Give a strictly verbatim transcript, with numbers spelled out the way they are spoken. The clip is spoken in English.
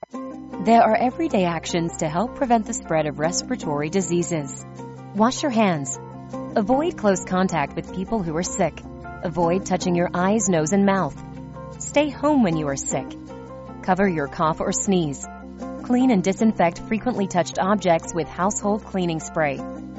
There are everyday actions to help prevent the spread of respiratory diseases. Wash your hands. Avoid close contact with people who are sick. Avoid touching your eyes, nose, and mouth. Stay home when you are sick. Cover your cough or sneeze. Clean and disinfect frequently touched objects with household cleaning spray.